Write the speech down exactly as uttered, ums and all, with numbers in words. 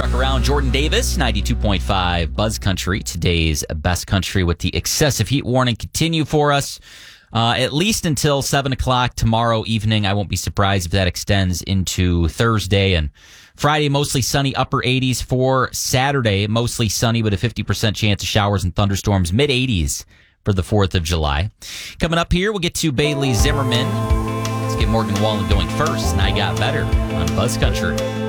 Truck Around. Jordan Davis, ninety-two point five Buzz Country, today's best country, with the excessive heat warning continue for us uh, at least until seven o'clock tomorrow evening. I won't be surprised if that extends into Thursday. And Friday, mostly sunny, upper eighties. For Saturday, mostly sunny with a fifty percent chance of showers and thunderstorms, mid eighties for the fourth of July. Coming up here, we'll get to Bailey Zimmerman. Let's get Morgan Wallen going first, and I Got Better on Buzz Country.